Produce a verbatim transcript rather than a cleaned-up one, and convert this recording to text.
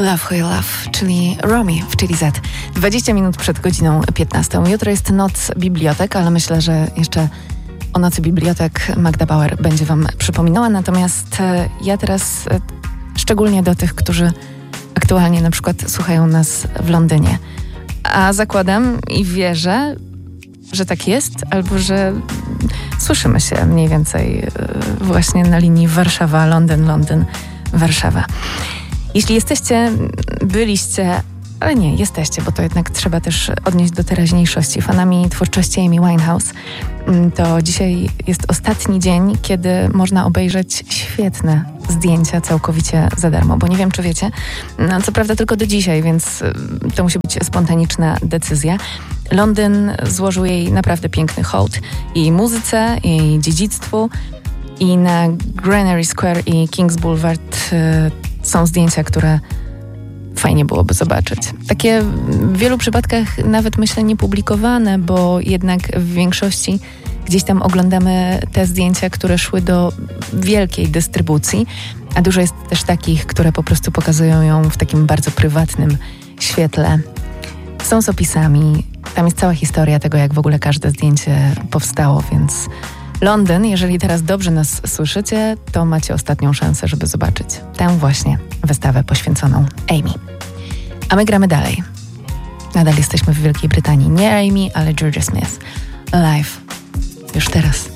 Love Who You Love, czyli Romy w Chili Z. dwadzieścia minut przed godziną piętnastą. Jutro jest Noc Bibliotek, ale myślę, że jeszcze o Nocy Bibliotek Magda Bauer będzie wam przypominała. Natomiast ja teraz szczególnie do tych, którzy aktualnie na przykład słuchają nas w Londynie. A zakładam i wierzę, że tak jest, albo że słyszymy się mniej więcej właśnie na linii Warszawa-Londyn, Londyn-Warszawa. Jeśli jesteście, byliście, ale nie, jesteście, bo to jednak trzeba też odnieść do teraźniejszości, fanami twórczości Amy Winehouse, to dzisiaj jest ostatni dzień, kiedy można obejrzeć świetne zdjęcia całkowicie za darmo, bo nie wiem, czy wiecie, no co prawda tylko do dzisiaj, więc to musi być spontaniczna decyzja. Londyn złożył jej naprawdę piękny hołd, jej muzyce, jej dziedzictwu i na Granary Square i Kings Boulevard są zdjęcia, które fajnie byłoby zobaczyć. Takie w wielu przypadkach nawet myślę niepublikowane, bo jednak w większości gdzieś tam oglądamy te zdjęcia, które szły do wielkiej dystrybucji, a dużo jest też takich, które po prostu pokazują ją w takim bardzo prywatnym świetle. Są z opisami, tam jest cała historia tego, jak w ogóle każde zdjęcie powstało, więc Londyn, jeżeli teraz dobrze nas słyszycie, to macie ostatnią szansę, żeby zobaczyć tę właśnie wystawę poświęconą Amy. A my gramy dalej. Nadal jesteśmy w Wielkiej Brytanii. Nie Amy, ale Georgia Smith. Live. Już teraz.